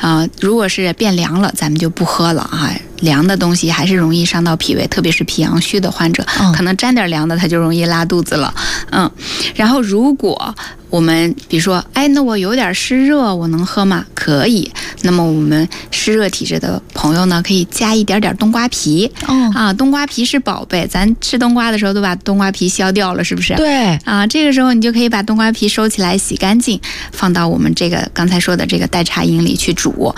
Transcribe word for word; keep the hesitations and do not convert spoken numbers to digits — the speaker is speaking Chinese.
啊、呃，如果是变凉了，咱们就不喝了啊。凉的东西还是容易伤到脾胃，特别是脾阳虚的患者，嗯、可能沾点凉的他就容易拉肚子了。嗯，然后如果我们比如说，哎，那我有点湿热，我能喝吗？可以。那么我们湿热体质的朋友呢，可以加一点点冬瓜皮。哦啊，冬瓜皮是宝贝，咱吃冬瓜的时候都把冬瓜皮削掉了，是不是？ 对啊，这个时候你就可以把冬瓜皮收起来，洗干净，放到我们这个刚才说的这个代茶饮里去煮。